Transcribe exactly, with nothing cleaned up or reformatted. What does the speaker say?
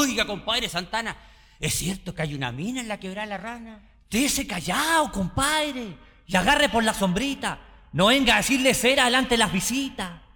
Oiga, compadre Santana, ¿es cierto que hay una mina en la Quebrada La Rana? Dese callao, compadre, y agarre por la sombrita. No venga a decirle cera delante de las visitas.